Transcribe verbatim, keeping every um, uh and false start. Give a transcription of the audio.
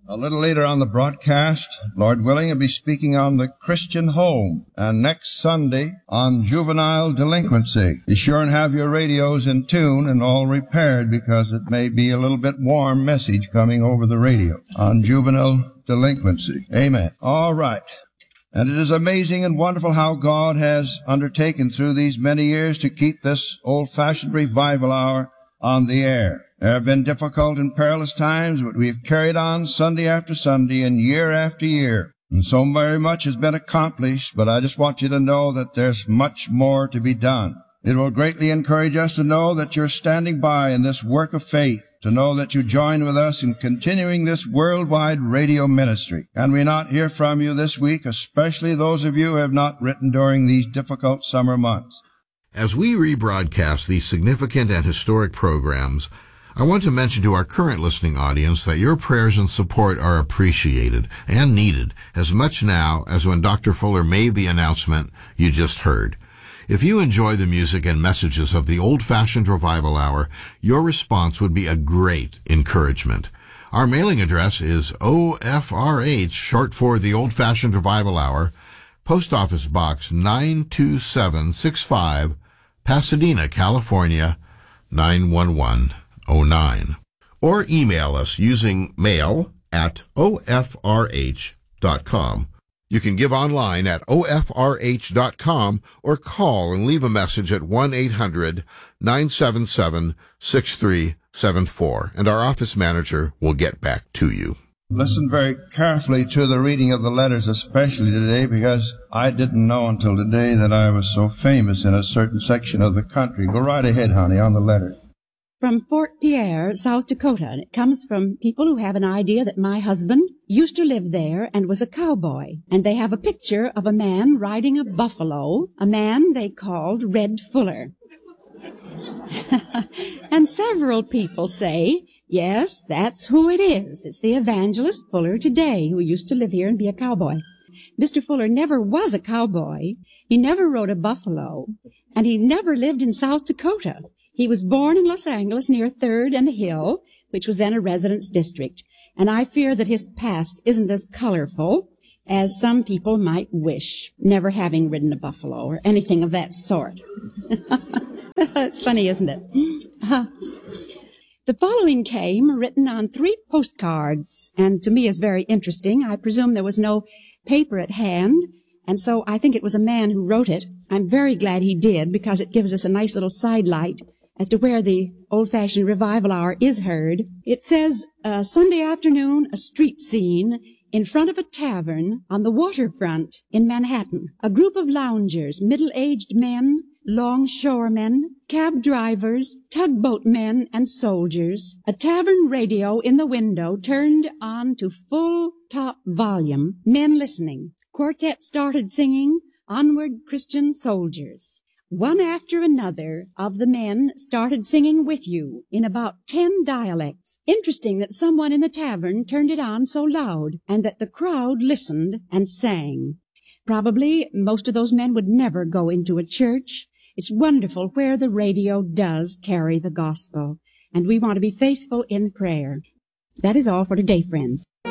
A little later on the broadcast, Lord willing, I'll be speaking on the Christian home, and next Sunday on juvenile delinquency. Be sure and have your radios in tune and all repaired, because it may be a little bit warm message coming over the radio on juvenile delinquency. Amen. All right. And it is amazing and wonderful how God has undertaken through these many years to keep this old-fashioned revival hour on the air. There have been difficult and perilous times, but we have carried on Sunday after Sunday and year after year. And so very much has been accomplished, but I just want you to know that there's much more to be done. It will greatly encourage us to know that you're standing by in this work of faith, to know that you join with us in continuing this worldwide radio ministry. Can we not hear from you this week, especially those of you who have not written during these difficult summer months? As we rebroadcast these significant and historic programs, I want to mention to our current listening audience that your prayers and support are appreciated and needed as much now as when Doctor Fuller made the announcement you just heard. If you enjoy the music and messages of the Old-Fashioned Revival Hour, your response would be a great encouragement. Our mailing address is O F R H, short for the Old-Fashioned Revival Hour, Post Office Box nine two seven six five, Pasadena, California, nine one one oh nine. Or email us using mail at O F R H dot com. You can give online at O F R H dot com or call and leave a message at one eight hundred nine seven seven six three seven four, and our office manager will get back to you. Listen very carefully to the reading of the letters, especially today, because I didn't know until today that I was so famous in a certain section of the country. Go right ahead, honey, on the letter. From Fort Pierre, South Dakota, and it comes from people who have an idea that my husband used to live there and was a cowboy, and they have a picture of a man riding a buffalo, a man they called Red Fuller. And several people say, yes, that's who it is. It's the evangelist Fuller today who used to live here and be a cowboy. Mister Fuller never was a cowboy. He never rode a buffalo, and he never lived in South Dakota. He was born in Los Angeles near Third and Hill, which was then a residence district, and I fear that his past isn't as colorful as some people might wish, never having ridden a buffalo or anything of that sort. It's funny, isn't it? The following came written on three postcards, and to me is very interesting. I presume there was no paper at hand, and so I think it was a man who wrote it. I'm very glad he did, because it gives us a nice little sidelight as to where the Old-Fashioned Revival Hour is heard. It says, uh, Sunday afternoon, a street scene in front of a tavern on the waterfront in Manhattan. A group of loungers, middle-aged men, longshoremen, cab drivers, tugboat men, and soldiers. A tavern radio in the window turned on to full top volume. Men listening. Quartet started singing, Onward, Christian Soldiers. One after another of the men started singing with you in about ten dialects. Interesting that someone in the tavern turned it on so loud, and that the crowd listened and sang. Probably most of those men would never go into a church. It's wonderful where the radio does carry the gospel, and we want to be faithful in prayer. That is all for today, friends.